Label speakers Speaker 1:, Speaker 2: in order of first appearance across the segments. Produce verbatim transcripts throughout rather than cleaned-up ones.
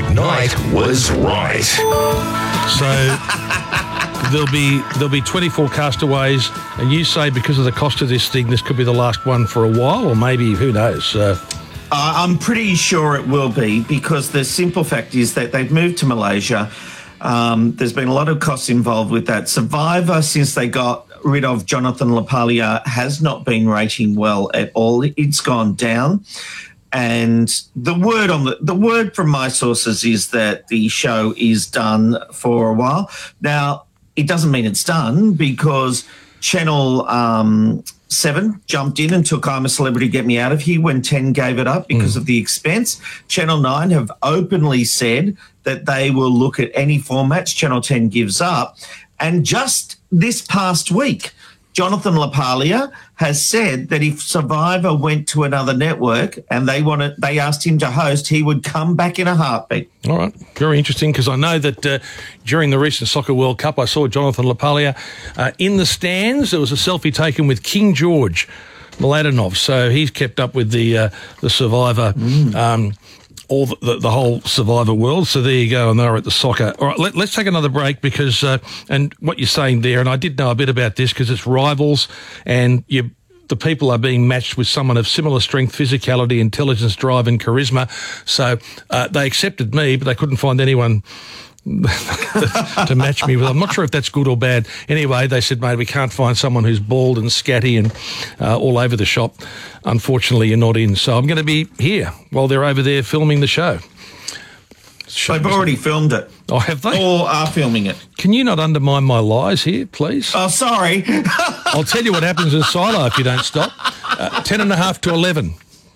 Speaker 1: Knight was right.
Speaker 2: So there'll be there'll be twenty-four castaways, and you say because of the cost of this thing, this could be the last one for a while, or maybe, who knows? Uh,
Speaker 3: Uh, I'm pretty sure it will be, because the simple fact is that they've moved to Malaysia. Um, there's been a lot of costs involved with that. Survivor, since they got rid of Jonathan LaPaglia, has not been rating well at all. It's gone down. And the word on the, the word from my sources is that the show is done for a while. Now, it doesn't mean it's done, because Channel um, seven jumped in and took I'm a Celebrity, Get Me Out of Here when ten gave it up because mm. of the expense. Channel nine have openly said that they will look at any formats Channel ten gives up. And just this past week, Jonathan LaPaglia has said that if Survivor went to another network and they wanted, they asked him to host, he would come back in a heartbeat.
Speaker 2: All right, very interesting, because I know that uh, during the recent Soccer World Cup, I saw Jonathan LaPaglia uh, in the stands. There was a selfie taken with King George Mladenov, so he's kept up with the uh, the Survivor. Mm. Um, all the, the, the whole Survivor world. So there you go, and they're at the soccer. All right, let, let's take another break, because, uh, and what you're saying there, and I did know a bit about this, because it's rivals, and you, the people are being matched with someone of similar strength, physicality, intelligence, drive, and charisma. So uh, they accepted me, but they couldn't find anyone to match me with. I'm not sure if that's good or bad. Anyway, they said, mate, we can't find someone who's bald and scatty and uh, all over the shop. Unfortunately, you're not in. So I'm going to be here while they're over there filming the show.
Speaker 3: show They've already filmed it.
Speaker 2: Oh, have they?
Speaker 3: Or are filming it.
Speaker 2: Can you not undermine my lies here, please?
Speaker 3: Oh, sorry.
Speaker 2: I'll tell you what happens in Silo if you don't stop. Uh, ten and a half to eleven.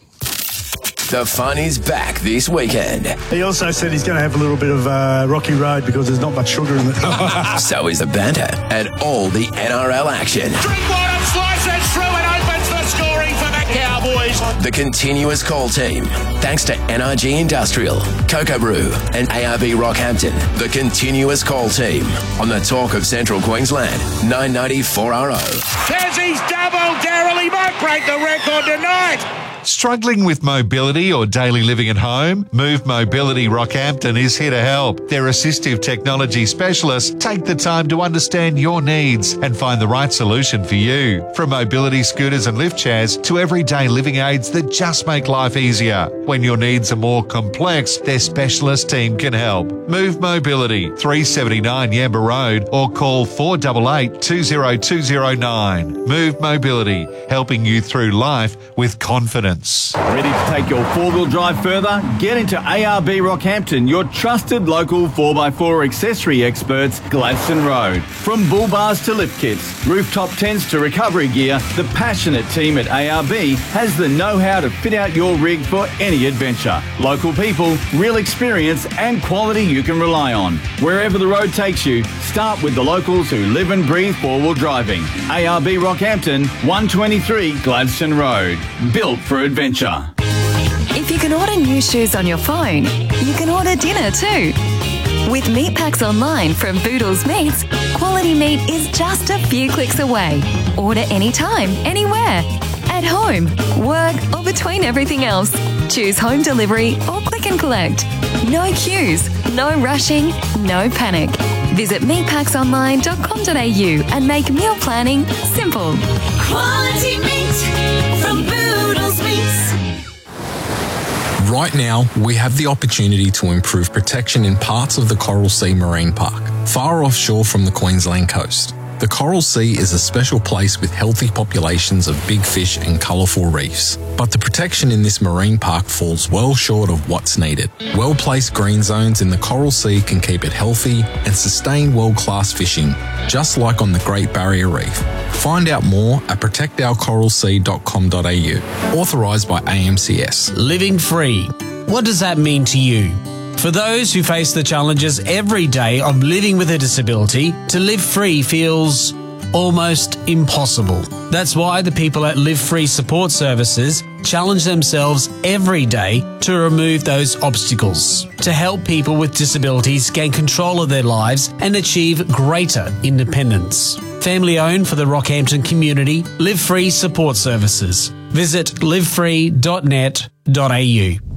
Speaker 1: The fun is back this weekend.
Speaker 4: He also said he's going to have a little bit of uh, rocky road because there's not much sugar in it.
Speaker 1: So is the banter and all the N R L action.
Speaker 5: Drinkwater slices through and opens the scoring for the Cowboys.
Speaker 1: The continuous call team. Thanks to N R G Industrial, Cocoa Brew and A R B Rockhampton. The continuous call team on the Talk of Central Queensland. nine ninety-four R O.
Speaker 5: Tassie's double. Daryl, he might break the record tonight.
Speaker 6: Struggling with mobility or daily living at home? Move Mobility Rockhampton is here to help. Their assistive technology specialists take the time to understand your needs and find the right solution for you. From mobility scooters and lift chairs to everyday living aids that just make life easier. When your needs are more complex, their specialist team can help. Move Mobility, three seventy-nine Yamba Road, or call four eight eight, two zero two zero nine. Move Mobility, helping you through life with confidence.
Speaker 7: Ready to take your four-wheel drive further? Get into A R B Rockhampton, your trusted local four by four accessory experts, Gladstone Road. From bull bars to lift kits, rooftop tents to recovery gear, the passionate team at A R B has the know-how to fit out your rig for any adventure. Local people, real experience and quality you can rely on. Wherever the road takes you, start with the locals who live and breathe four-wheel driving. A R B Rockhampton, one twenty-three Gladstone Road. Built for adventure.
Speaker 8: If you can order new shoes on your phone, you can order dinner too. With meat packs online from Boodles Meats, quality meat is just a few clicks away. Order anytime, anywhere. At home, work, or between everything else. Choose home delivery or click and collect. No queues, no rushing, no panic. Visit meat packs online dot com dot a u and make meal planning simple.
Speaker 9: Quality meat from Boodles Meats.
Speaker 10: Right now, we have the opportunity to improve protection in parts of the Coral Sea Marine Park, far offshore from the Queensland coast. The Coral Sea is a special place with healthy populations of big fish and colourful reefs. But the protection in this marine park falls well short of what's needed. Well-placed green zones in the Coral Sea can keep it healthy and sustain world-class fishing, just like on the Great Barrier Reef. Find out more at protect our coral sea dot com dot a u. Authorised by A M C S.
Speaker 11: Living free. What does that mean to you? For those who face the challenges every day of living with a disability, to live free feels almost impossible. That's why the people at Live Free Support Services challenge themselves every day to remove those obstacles, to help people with disabilities gain control of their lives and achieve greater independence. Family owned for the Rockhampton community, Live Free Support Services. Visit live free dot net dot a u.